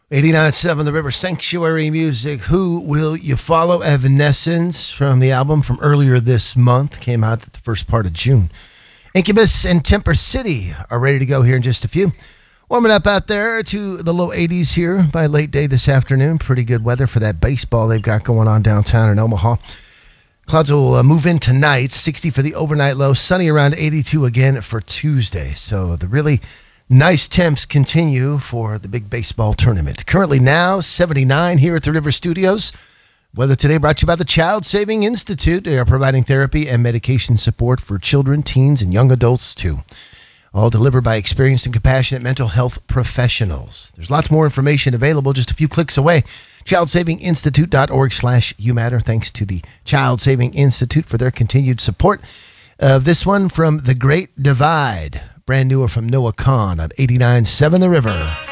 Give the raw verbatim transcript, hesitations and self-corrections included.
eighty-nine point seven The River, Sanctuary Music. Who Will You Follow? Evanescence from the album from earlier this month. Came out at the first part of June. Incubus and Temper City are ready to go here in just a few. Warming up out there to the low eighties here by late day this afternoon. Pretty good weather for that baseball they've got going on downtown in Omaha. Clouds will uh, move in tonight. sixty for the overnight low. Sunny around eighty-two again for Tuesday. So the really nice temps continue for the big baseball tournament. Currently now seventy-nine here at the River Studios. Weather today brought to you by the Child Saving Institute. They are providing therapy and medication support for children, teens, and young adults too. All delivered by experienced and compassionate mental health professionals. There's lots more information available just a few clicks away. child saving institute dot org slash you matter. Thanks to the Child Saving Institute for their continued support of this one from The Great Divide. Brand newer from Noah Kahan on eighty-nine point seven The River.